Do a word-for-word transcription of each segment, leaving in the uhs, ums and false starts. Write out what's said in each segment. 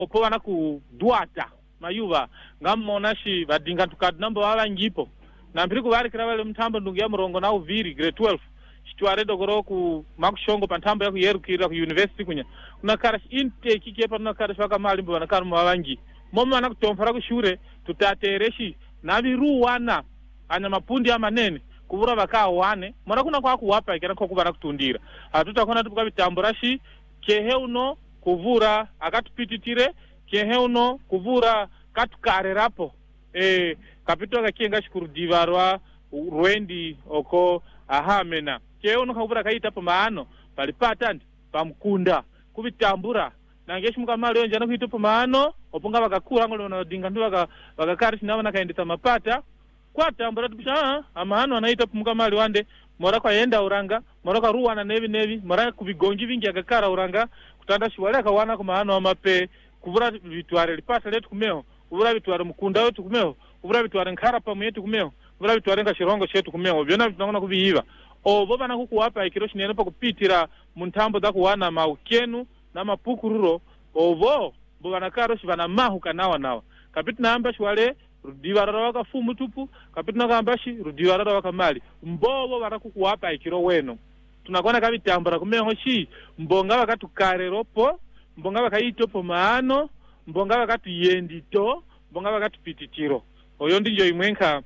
opo wana ku duata mayuva ngamona shi vadinga tukad number wala ngipo na mpiri kuvarikira vale mtambo ndungu ya murongo na uviri grade twelve chitware dokoro ku makushongo pantambo ya kuyerukira ku university kunya unakara intake kepa unakara shaka mali mbo wanakara mwavangi momo wana kutomfara kushure tutatereshi na viruwana anya mapundi amanene kuvura vaka wane mwana kuna kwa kuwapa ikera kwa kubana kutundira atutakona tupuka vitamburashi kehe uno kuvura akatupititire kehe uno kuvura katukare rapo e kapito kakienga shikurudivarwa rwendi oko ahamena kehe uno kavura kaita po maano palipata ndi pamkunda kubitambura nangeshi mukamali onja na kuita po maano opunga vakakura ngolo na dinga ndu vaka vakakari sinawa nakaendesa mapata kwa tambura tupisa amaano anaita po mukamali wande mora kwa yenda uranga mora kwa ruwana nevi nevi mora kuvigonji vingi akakara uranga kutanda shiwale akawana kumaano wa mape kuvura vituare lipasa letu kumeho kuvura vituare mkunda wetu kumeho kuvura vituare nkarapa mwetu kumeho kuvura vituare nkashirongo shetu kumeho vyona vitunangona kuvihiva ovo vana kukuwapa ikiroshi nienepa kupitira muntambo za kuwana maukenu na mapukururo ovo mbo vanakaroshi vana mahu kanawa nawa kapiti naamba shiwale rudivarara waka fumu tupu kapiti nakambashi rudivarara waka mali mbovo vana kukuwapa ikiro weno tunakona kavitambura kumeho shi mbonga vakatukare ropo mbonga vakaitopo maano mbonga vakatuyendito mbonga vakatupititiro oyo ndiyo imwenka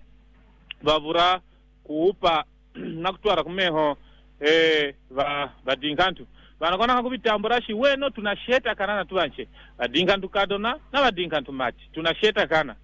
vavura kuupa nakutwara kumeho eh va vadingantu vanakona kakuvitambura shi weno tunasheta kana natuvanche vadingantu kadona na vadingantu mati tunasheta kana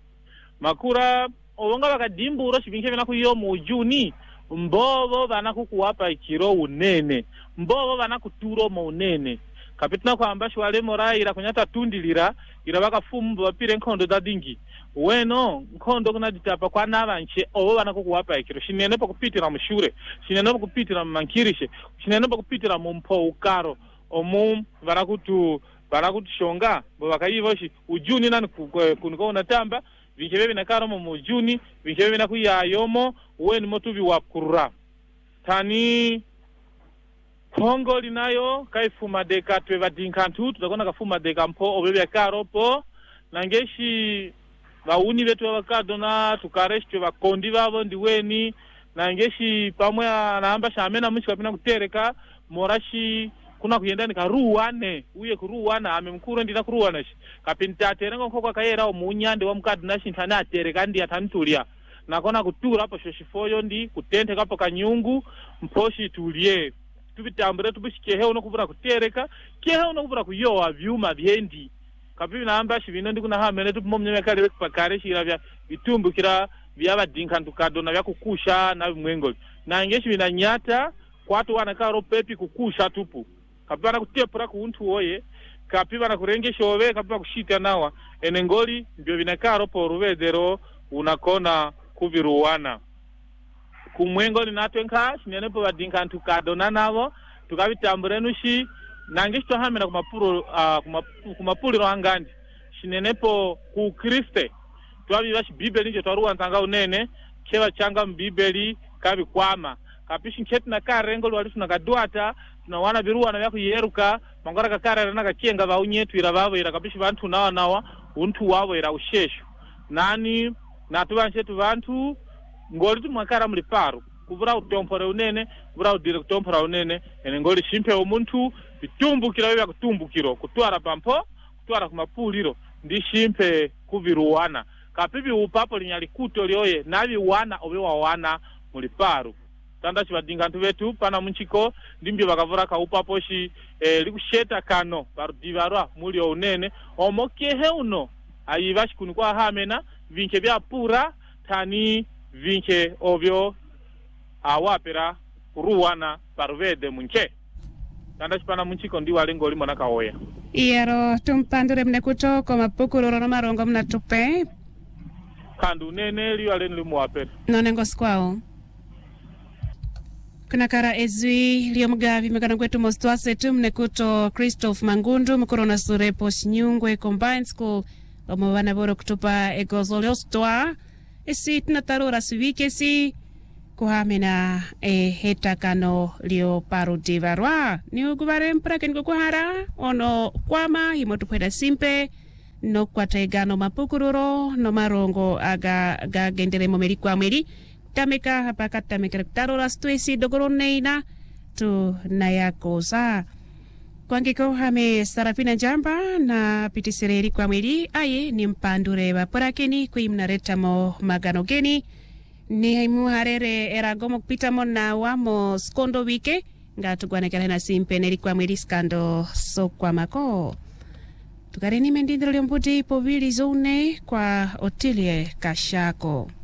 makura ovonga vakadimbura shivinke vina kuyo mujuni mbovo vana kukuwapa ikiro unene mbovo vana kuturo mo unene kapitina kwamba shwale moraira kunyata tundilira ira vakafumu vapire nkondo dadingi weno nkondo kuna ditapa kwa navanche ovo vana kukuwapa ikiro shinene pa kupitira mushure shinene pa kupitira mankirishe shinene pa kupitira mumpo ukaro omu vana kutu vana kutushonga vakayivoshi ujuni nani kunikona tamba vincheve vinakaro mo mujuni vincheve vinakuyayomo weni motu viwapkurura tani Kongo linayo kaifuma deka tuwe vadinkantu tutakona kafuma deka mpo obebe karo po nangeshi vauni vetu wakadona tukareshi tuwe vakondi vavo ndiweni nangeshi pamwe anaamba shamena mwishi kapina kutereka morashi kuna kuyendani karuwane uye kuruwana ame mkuru ndina kuruwana shi kapinta terenga mkoko kaera omunyande wa mkadu nashi ntana atereka ndi atantulia nakona kutura hapo shoshifoyo ndi kutente kapo kanyungu mposhi tulie tubitambure tubishikehe uno kuvura kutereka kehe uno kuvura kuyowa vyuma vyendi kapibi naamba shivino ndi kuna hamene tupumomnya mekale pakare shira vya vitumbukira vya vadinkantu kadona vya kukusha na vimwengo na ngeshi vina nyata kwatu wanakaro pepi kukusha tupu kapibana kutepura kuuntu oye kapibana kurengesha ove kapibana kushita nawa enengoli mbio vinakaro poruvedero unakona kuviruwana kumwengo linatwenka shinenepo vadinkantu kadona navo tukavitamburenushi nangeshi hamena kumapuro uh, kumap, kumapuliro angandi shinenepo ku Kriste twaviva shibibeli nje twaruwa ntanga unene keva changa mbibeli kavi kwama kapishi nketi na karengo lwali tunakaduata tunawana viruwa na vya kuyeruka mangora kakara na kakienga va unyetu ira vavo ira kapishi vantu nawa nawa untu wavo ira usheshu nani natuvanshetu vantu ngoli tumwakara muli paru kuvura utompore unene kuvura udire kutompora unene ene ngoli shimpe omuntu vitumbukira vya kutumbukiro kutwara pampo kutwara kumapuliro ndi shimpe kuviruwana kapibi upapo linyali kuto lioye navi wana obewa wana muli paru tanda chivadingantu vetu pana munchiko ndimbyo vakavura kaupapo shi eh, likusheta kano parudivarwa muli unene omokehe uno ayiva shikuni kwa hamena vinche vya pura tani vinche ovyo awapera kuruwana parvede munche tanda chipana munchiko ndi walengo limo nakaoya iyaro tumpandure mne kutoko mapukuroro no marongo mna tupe kandu nene liyo aleni limu wapera nonengo skwao kuna kara ezwi liyo mgavi mekana kwetu mostwa setu mne kuto Christoph Mangundu mkorona surepo Shinyungwe Combined School omo wana boro kutupa egozoliostwa esi tunatarura sivike si kuhamena e hetakano lio parudivarwa ni ugubare mpra kengo kuhara ono kwama himotu pweda simpe no kwataigano mapukururo no marongo aga ga gendere momeri kwa mweri tameka hapa katameka tarora stwesi dogoroneina tu nayakoza kwangiko hame Sarafina Jamba na pitisireri kwa mweri aye ni mpandure vaporakeni kuimnaretamo maganogeni ni haimu harere eragomo kupitamo na wamo skondo wike nga tugwanekana na simpeneri kwa mweri skando so kwa mako tukareni mendindro liombuti povili zone kwa Otilie Kashako.